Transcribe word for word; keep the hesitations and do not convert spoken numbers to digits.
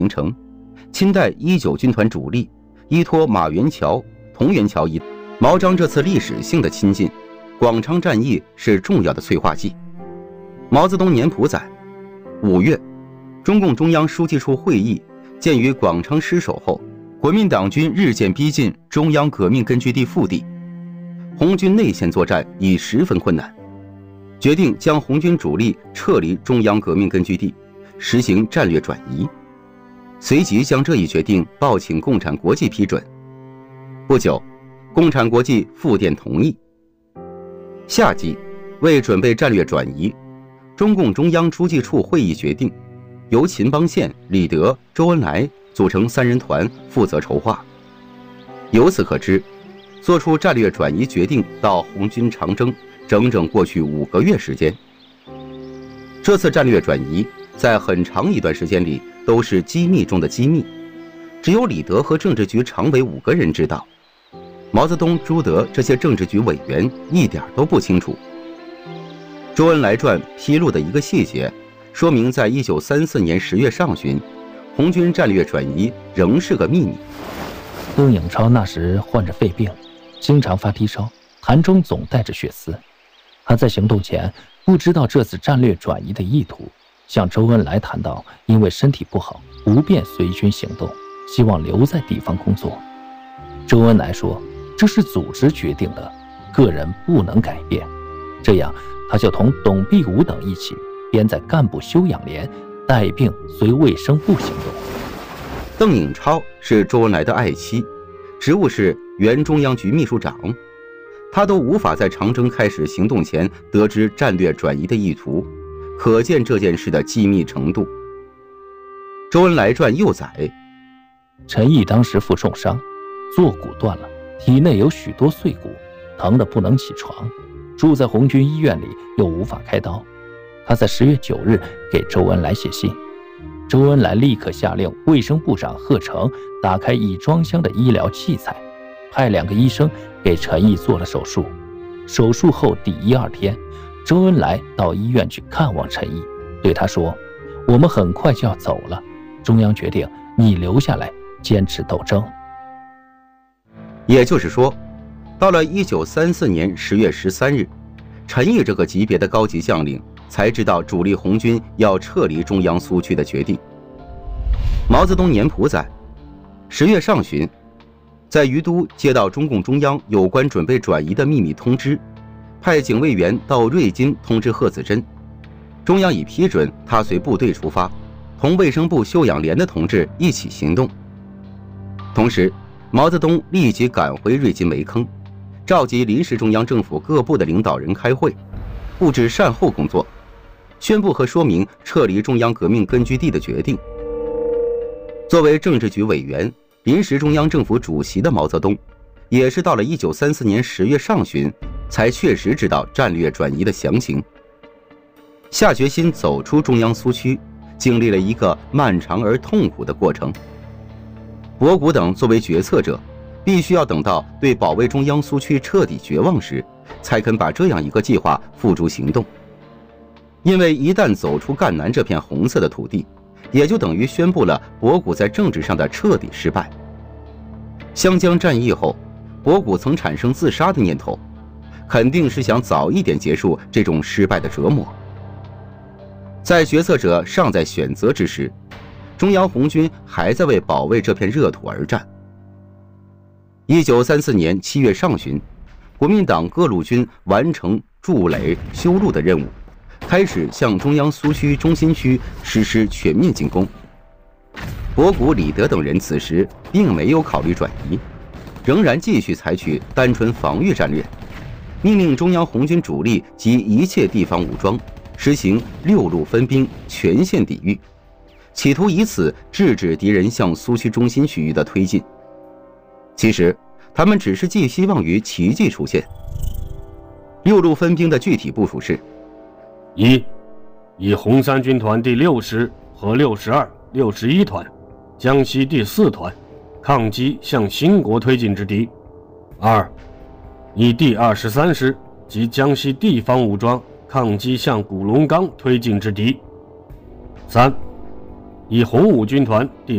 形成。清代一九军团主力依托马元桥、桐园桥一毛张这次历史性的亲近，广昌战役是重要的催化剂。毛泽东年谱载，五月，中共中央书记处会议鉴于广昌失守后，国民党军日渐逼近中央革命根据地腹地，红军内线作战已十分困难，决定将红军主力撤离中央革命根据地，实行战略转移。随即将这一决定报请共产国际批准。不久，共产国际复电同意。夏季，为准备战略转移，中共中央书记处会议决定，由秦邦宪、李德、周恩来组成三人团负责筹划。由此可知，做出战略转移决定到红军长征整整过去五个月时间。这次战略转移在很长一段时间里都是机密中的机密，只有李德和政治局常委五个人知道，毛泽东、朱德这些政治局委员一点都不清楚。周恩来传披露的一个细节，说明在一九三四年十月上旬，红军战略转移仍是个秘密。 邓颖超那时患着肺病，经常发低烧，痰中总带着血丝。他在行动前不知道这次战略转移的意图，向周恩来谈到，因为身体不好，不便随军行动，希望留在地方工作。周恩来说，这是组织决定的，个人不能改变。这样，他就同董必武等一起编在干部休养连，带病随卫生部行动。 邓颖超是周恩来的爱妻，职务是原中央局秘书长，他都无法在长征开始行动前得知战略转移的意图，可见这件事的机密程度。周恩来传又载， 陈毅当时负重伤，坐骨断了，体内有许多碎骨，疼得不能起床，住在红军医院里又无法开刀。他在十月九日给周恩来写信，周恩来立刻下令卫生部长贺成打开已装箱的医疗器材，派两个医生给陈毅做了手术。手术后第一二天，周恩来到医院去看望陈毅，对他说，我们很快就要走了，中央决定你留下来坚持斗争。 也就是说，到了一九三四年十月十三日，陈毅这个级别的高级将领才知道主力红军要撤离中央苏区的决定。毛泽东年谱载，十月上旬，在于都接到中共中央有关准备转移的秘密通知，派警卫员到瑞金通知贺子珍，中央已批准他随部队出发，同卫生部休养连的同志一起行动。同时，毛泽东立即赶回瑞金煤坑，召集临时中央政府各部的领导人开会，布置善后工作，宣布和说明撤离中央革命根据地的决定。作为政治局委员、临时中央政府主席的毛泽东，也是到了一九三四年十月上旬才确实知道战略转移的详情，下决心走出中央苏区，经历了一个漫长而痛苦的过程。博古等作为决策者，必须要等到对保卫中央苏区彻底绝望时，才肯把这样一个计划付诸行动。因为一旦走出赣南这片红色的土地，也就等于宣布了博古在政治上的彻底失败。湘江战役后，博古曾产生自杀的念头，肯定是想早一点结束这种失败的折磨。在决策者尚在选择之时，中央红军还在为保卫这片热土而战。一九三四年七月上旬，国民党各路军完成筑垒修路的任务，开始向中央苏区中心区实施全面进攻。博古、李德等人此时并没有考虑转移，仍然继续采取单纯防御战略，命令中央红军主力及一切地方武装实行六路分兵，全线抵御，企图以此制止敌人向苏区中心区域的推进。其实他们只是寄希望于奇迹出现。六路分兵的具体部署是： 一、以红三军团第六师和六十二、六十一团、江西第四团抗击向兴国推进之敌；二、以第二十三师及江西地方武装抗击向古龙冈推进之敌；三、以红五军团第